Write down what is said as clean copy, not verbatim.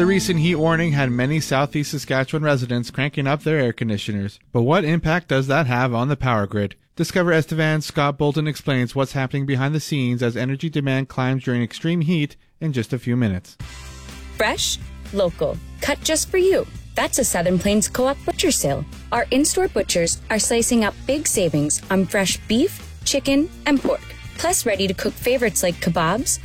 The recent heat warning had many southeast Saskatchewan residents cranking up their air conditioners. But what impact does that have on the power grid? Discover Estevan's Scott Bolton explains what's happening behind the scenes as energy demand climbs during extreme heat in just a few minutes. Fresh, local, cut just for you. That's a Southern Plains Co-op butcher sale. Our in-store butchers are slicing up big savings on fresh beef, chicken, and pork. Plus ready-to-cook favorites like kebabs,